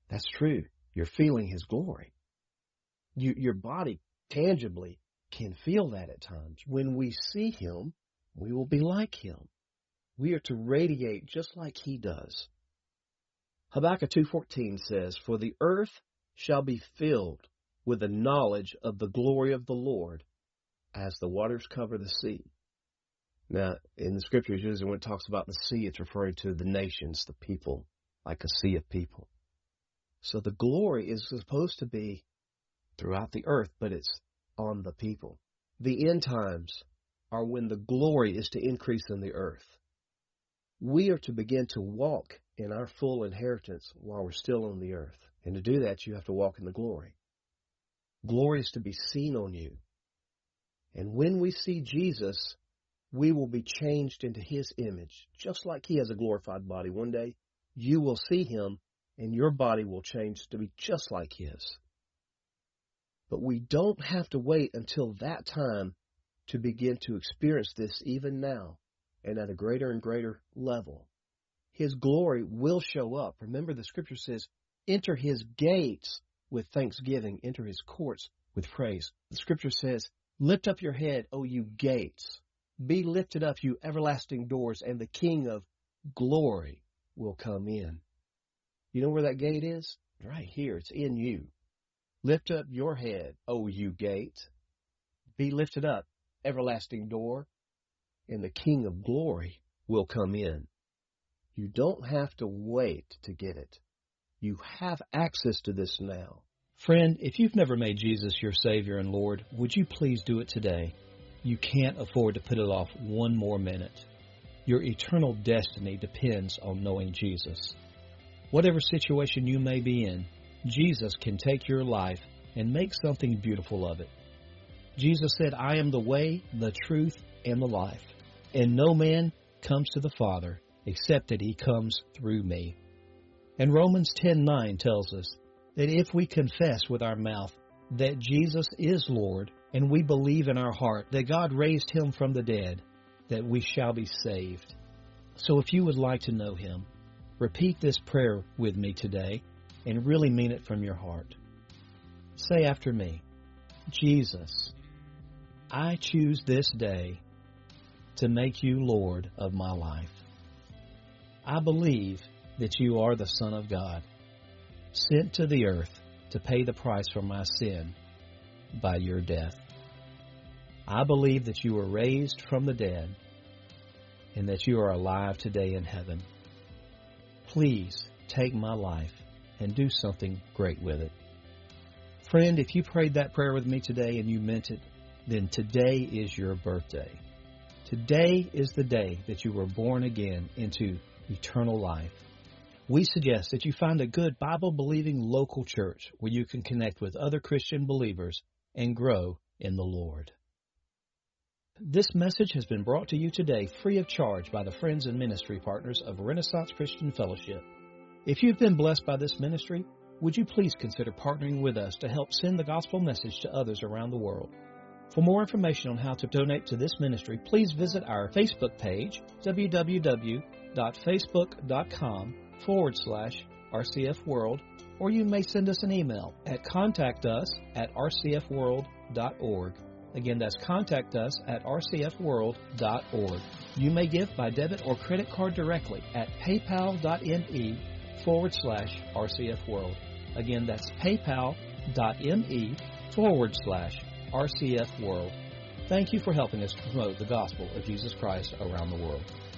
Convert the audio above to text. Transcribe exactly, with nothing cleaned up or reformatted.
That's true. You're feeling His glory. You, your body tangibly can feel that at times. When we see Him, we will be like Him. We are to radiate just like He does. Habakkuk two fourteen says, "For the earth shall be filled with the knowledge of the glory of the Lord as the waters cover the sea." Now, in the scriptures, usually when it talks about the sea, it's referring to the nations, the people, like a sea of people. So the glory is supposed to be throughout the earth, but it's on the people. The end times are when the glory is to increase in the earth. We are to begin to walk in our full inheritance while we're still on the earth. And to do that, you have to walk in the glory. Glory is to be seen on you. And when we see Jesus, we will be changed into His image. Just like He has a glorified body, one day you will see Him and your body will change to be just like His. But we don't have to wait until that time to begin to experience this even now and at a greater and greater level. His glory will show up. Remember, the scripture says, enter His gates with thanksgiving, enter His courts with praise. The scripture says, lift up your head, O you gates. Be lifted up, you everlasting doors, and the King of glory will come in. You know where that gate is? Right here. It's in you. Lift up your head, O you gate. Be lifted up, everlasting door, and the King of glory will come in. You don't have to wait to get it. You have access to this now. Friend, if you've never made Jesus your Savior and Lord, would you please do it today? You can't afford to put it off one more minute. Your eternal destiny depends on knowing Jesus. Whatever situation you may be in, Jesus can take your life and make something beautiful of it. Jesus said, I am the way, the truth, and the life, and no man comes to the Father except that He comes through me. And Romans ten nine tells us that if we confess with our mouth that Jesus is Lord, and we believe in our heart that God raised Him from the dead, that we shall be saved. So if you would like to know Him, repeat this prayer with me today and really mean it from your heart. Say after me, Jesus, I choose this day to make You Lord of my life. I believe that You are the Son of God, sent to the earth to pay the price for my sin by Your death. I believe that You were raised from the dead and that You are alive today in heaven. Please take my life and do something great with it. Friend, if you prayed that prayer with me today and you meant it, then today is your birthday. Today is the day that you were born again into eternal life. We suggest that you find a good Bible-believing local church where you can connect with other Christian believers and grow in the Lord. This message has been brought to you today free of charge by the friends and ministry partners of Renaissance Christian Fellowship. If you've been blessed by this ministry, would you please consider partnering with us to help send the gospel message to others around the world? For more information on how to donate to this ministry, please visit our Facebook page, www.facebook.com forward slash RCF World, or you may send us an email at contact us at r c f world dot org. Again, that's contact us at r c f world dot org. You may give by debit or credit card directly at paypal.me forward slash RCF World. Again, that's paypal.me forward slash RCF World. Thank you for helping us promote the gospel of Jesus Christ around the world.